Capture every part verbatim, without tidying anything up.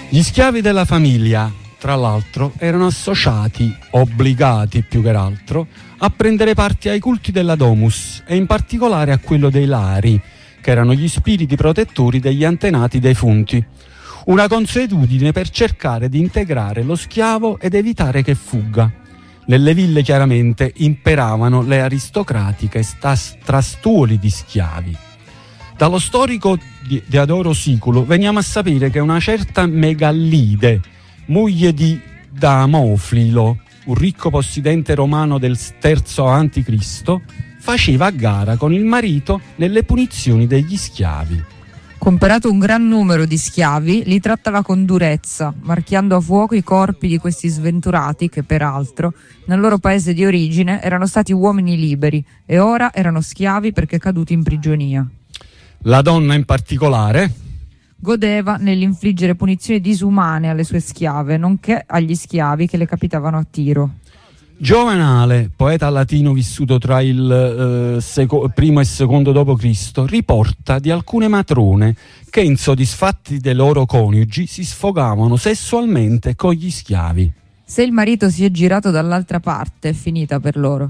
Gli schiavi della famiglia, tra l'altro, erano associati, obbligati più che altro, a prendere parte ai culti della Domus e in particolare a quello dei Lari, che erano gli spiriti protettori degli antenati defunti. Una consuetudine per cercare di integrare lo schiavo ed evitare che fugga. Nelle ville chiaramente imperavano le aristocratiche stas- trastuoli di schiavi. Dallo storico di Deodoro Siculo veniamo a sapere che una certa Megallide, moglie di Damoflilo, un ricco possidente romano del terzo avanti Cristo, faceva a gara con il marito nelle punizioni degli schiavi. Comperato un gran numero di schiavi, li trattava con durezza, marchiando a fuoco i corpi di questi sventurati che, peraltro, nel loro paese di origine erano stati uomini liberi e ora erano schiavi perché caduti in prigionia. La donna in particolare godeva nell'infliggere punizioni disumane alle sue schiave, nonché agli schiavi che le capitavano a tiro. Giovanale, poeta latino vissuto tra il eh, seco- primo e secondo dopo Cristo, riporta di alcune matrone che, insoddisfatti dei loro coniugi, si sfogavano sessualmente con gli schiavi. Se il marito si è girato dall'altra parte, è finita per loro.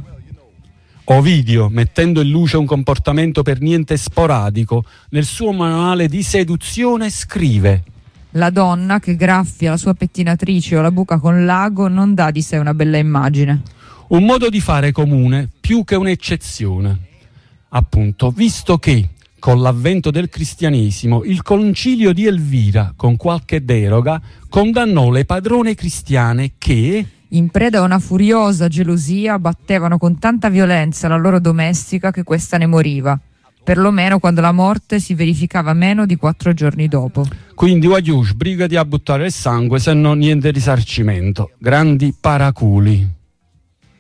Ovidio, mettendo in luce un comportamento per niente sporadico, nel suo manuale di seduzione scrive: la donna che graffia la sua pettinatrice o la buca con l'ago non dà di sé una bella immagine. Un modo di fare comune più che un'eccezione. Appunto, visto che con l'avvento del cristianesimo il concilio di Elvira, con qualche deroga, condannò le padrone cristiane che, in preda a una furiosa gelosia, battevano con tanta violenza la loro domestica che questa ne moriva, perlomeno quando la morte si verificava meno di quattro giorni dopo. Quindi voglio sbrigati a buttare il sangue, se no niente risarcimento. Grandi paraculi.